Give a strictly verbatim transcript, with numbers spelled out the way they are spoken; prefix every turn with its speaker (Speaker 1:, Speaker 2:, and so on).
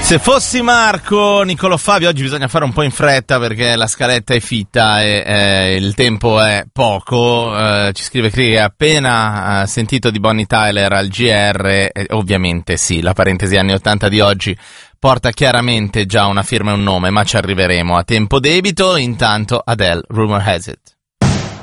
Speaker 1: Se fossi Marco, Niccolò Fabio, oggi bisogna fare un po' in fretta perché la scaletta è fitta e eh, il tempo è poco. Eh, ci scrive che ha appena eh, sentito di Bonnie Tyler al G R, e ovviamente sì, la parentesi anni ottanta di oggi porta chiaramente già una firma e un nome, ma ci arriveremo a tempo debito. Intanto Adele, Rumor Has It.